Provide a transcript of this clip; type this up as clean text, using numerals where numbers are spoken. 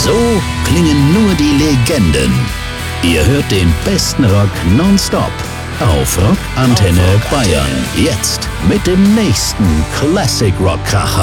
So klingen nur die Legenden. Ihr hört den besten Rock nonstop auf Rock Antenne Bayern. Jetzt mit dem nächsten Classic Rock Kracher.